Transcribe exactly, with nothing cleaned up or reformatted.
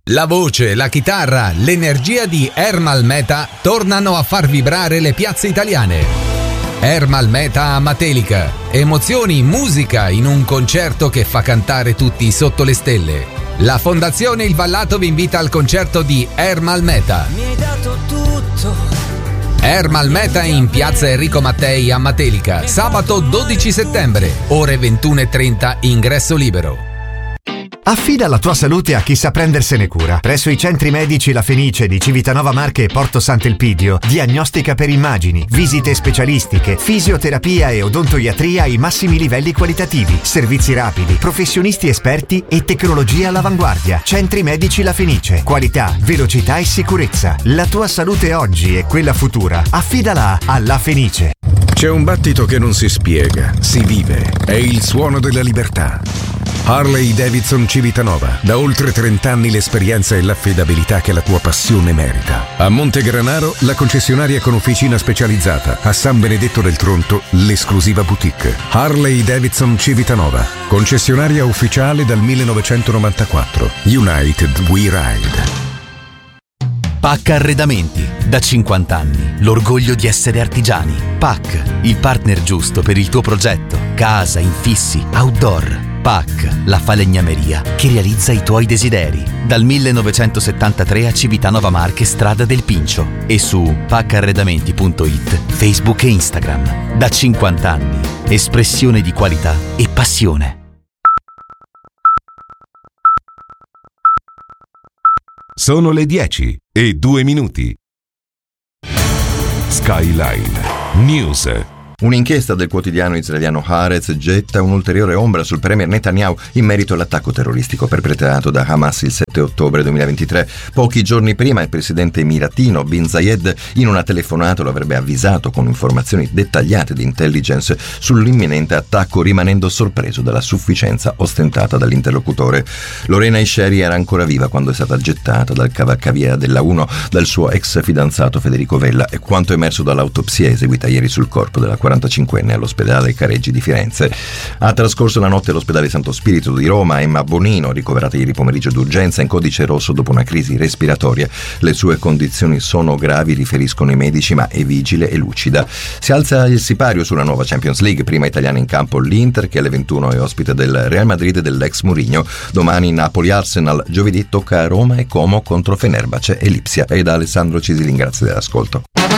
La voce, la chitarra, l'energia di Ermal Meta tornano a far vibrare le piazze italiane. Ermal Meta a Matelica. Emozioni, musica in un concerto che fa cantare tutti sotto le stelle. La Fondazione Il Vallato vi invita al concerto di Ermal Meta. Mi hai dato tutto. Ermal Meta in piazza Enrico Mattei a Matelica, sabato dodici settembre, ore ventuno e trenta, ingresso libero. Affida la tua salute a chi sa prendersene cura. Presso i centri medici La Fenice di Civitanova Marche e Porto Sant'Elpidio, diagnostica per immagini, visite specialistiche, fisioterapia e odontoiatria ai massimi livelli qualitativi, servizi rapidi, professionisti esperti e tecnologia all'avanguardia. Centri medici La Fenice. Qualità, velocità e sicurezza. La tua salute oggi e quella futura. Affidala a La Fenice. C'è un battito che non si spiega, si vive. È il suono della libertà. Harley Davidson Civitanova. Da oltre trenta anni l'esperienza e l'affidabilità che la tua passione merita. A Montegranaro la concessionaria con officina specializzata. A San Benedetto del Tronto l'esclusiva boutique. Harley Davidson Civitanova. Concessionaria ufficiale dal millenovecentonovantaquattro. United We Ride. P A C Arredamenti, da cinquanta anni, l'orgoglio di essere artigiani. P A C, il partner giusto per il tuo progetto, casa, infissi, outdoor. P A C, la falegnameria che realizza i tuoi desideri. Dal millenovecentosettantatré a Civitanova Marche, strada del Pincio, e su paccarredamenti punto it, Facebook e Instagram. Da cinquanta anni, espressione di qualità e passione. Sono le dieci e due minuti. Skyline News. Un'inchiesta del quotidiano israeliano Haaretz getta un'ulteriore ombra sul premier Netanyahu in merito all'attacco terroristico perpetrato da Hamas il sette ottobre duemilaventitré. Pochi giorni prima il presidente emiratino Bin Zayed in una telefonata lo avrebbe avvisato con informazioni dettagliate di intelligence sull'imminente attacco, rimanendo sorpreso dalla sufficienza ostentata dall'interlocutore. Lorena Isheri era ancora viva quando è stata gettata dal cavalcavia della uno dal suo ex fidanzato Federico Vella, e quanto emerso dall'autopsia eseguita ieri sul corpo della quarantacinquenne all'ospedale Careggi di Firenze. Ha trascorso la notte all'ospedale Santo Spirito di Roma Emma Bonino, ricoverata ieri pomeriggio d'urgenza in codice rosso dopo una crisi respiratoria. Le sue condizioni sono gravi, riferiscono i medici, ma è vigile e lucida. Si alza il sipario sulla nuova Champions League, prima italiana in campo l'Inter, che alle ventuno è ospite del Real Madrid e dell'ex Mourinho. Domani Napoli-Arsenal, giovedì tocca a Roma e Como contro Fenerbahce e Lipsia. E da Alessandro Cisilin, grazie dell'ascolto.